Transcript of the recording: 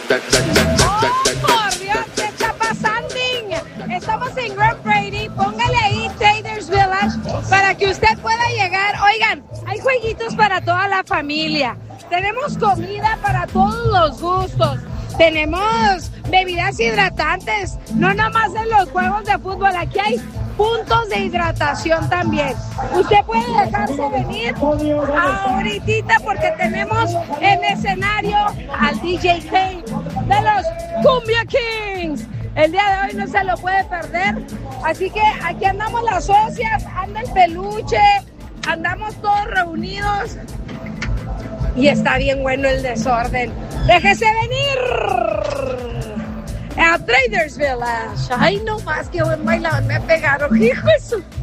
¡Por Dios! ¿Qué está pasando? Estamos en Grand Prairie. Póngale ahí Traders Village para que usted pueda llegar. Oigan, hay jueguitos para toda la familia. Tenemos comida para todos los gustos. Tenemos bebidas hidratantes. No nada más en los juegos de fútbol. Aquí hay puntos de hidratación también. Usted puede dejarse venir ahorita porque tenemos en escenario al DJ Kane de los Cumbia Kings. El día de hoy no se lo puede perder. Así que aquí andamos las socias, anda el peluche, andamos todos reunidos. Y está bien bueno el desorden. ¡Déjese venir! A Traders Village. Ay, no más que buen bailador me pegaron, hijo de su...